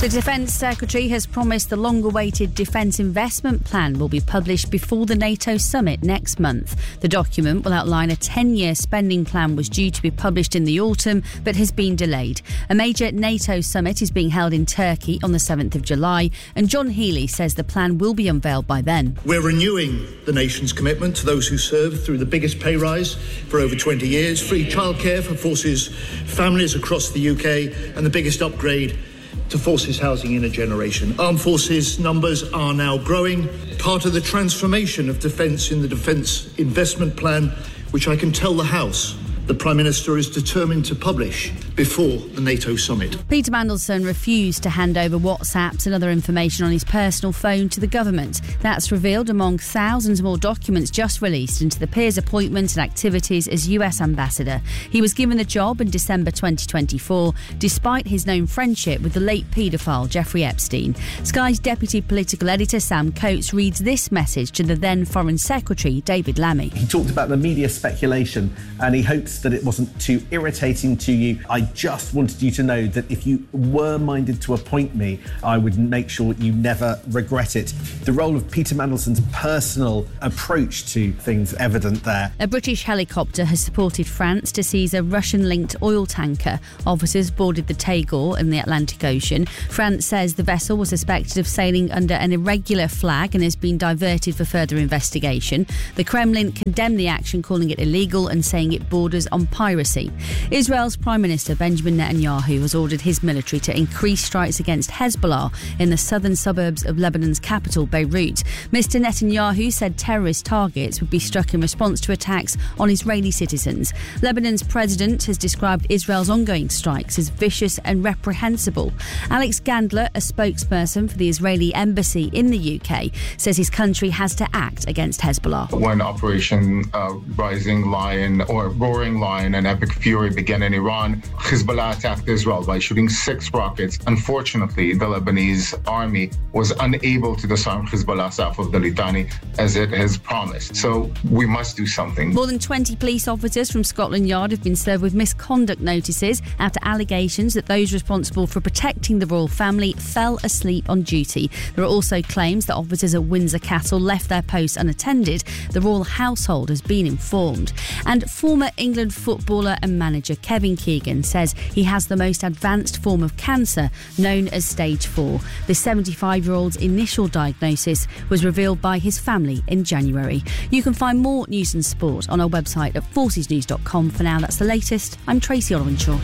The Defence Secretary has promised the long-awaited Defence Investment Plan will be published before the NATO summit next month. The document will outline a 10-year spending plan was due to be published in the autumn, but has been delayed. A major NATO summit is being held in Turkey on the 7th of July, and John Healey says the plan will be unveiled by then. We're renewing the nation's commitment to those who serve through the biggest pay rise for over 20 years, free childcare for Forces families across the UK, and the biggest upgrade to Forces housing in a generation. Armed Forces numbers are now growing, part of the transformation of defence in the Defence Investment Plan, which I can tell the House the Prime Minister is determined to publish before the NATO summit. Peter Mandelson refused to hand over WhatsApps and other information on his personal phone to the government. That's revealed among thousands more documents just released into the peer's appointment and activities as US Ambassador. He was given the job in December 2024, despite his known friendship with the late paedophile Jeffrey Epstein. Sky's deputy political editor Sam Coates reads this message to the then Foreign Secretary David Lammy. He talked about the media speculation and he hopes that it wasn't too irritating to you. I just wanted you to know that if you were minded to appoint me, I would make sure you never regret it. The role of Peter Mandelson's personal approach to things evident there. A British helicopter has supported France to seize a Russian-linked oil tanker. Officers boarded the Tagore in the Atlantic Ocean. France says the vessel was suspected of sailing under an irregular flag and has been diverted for further investigation. The Kremlin condemned the action, calling it illegal and saying it borders on piracy. Israel's Prime Minister Benjamin Netanyahu has ordered his military to increase strikes against Hezbollah in the southern suburbs of Lebanon's capital, Beirut. Mr. Netanyahu said terrorist targets would be struck in response to attacks on Israeli citizens. Lebanon's president has described Israel's ongoing strikes as vicious and reprehensible. Alex Gandler, a spokesperson for the Israeli embassy in the UK, says his country has to act against Hezbollah. When Operation Rising Lion or Roaring Lion and Epic Fury began in Iran, Hezbollah attacked Israel by shooting 6 rockets. Unfortunately, the Lebanese army was unable to disarm Hezbollah south of the Litani as it has promised. So we must do something. More than 20 police officers from Scotland Yard have been served with misconduct notices after allegations that those responsible for protecting the royal family fell asleep on duty. There are also claims that officers at Windsor Castle left their posts unattended. The royal household has been informed. And former England footballer and manager Kevin Keegan says he has the most advanced form of cancer, known as stage 4. The 75-year-old's initial diagnosis was revealed by his family in January. You can find more news and sport on our website at forcesnews.com. For now, that's the latest. I'm Tracy Orenshaw.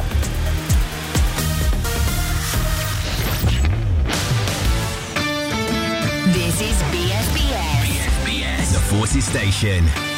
This is BSBS. BSBS, the Forces Station.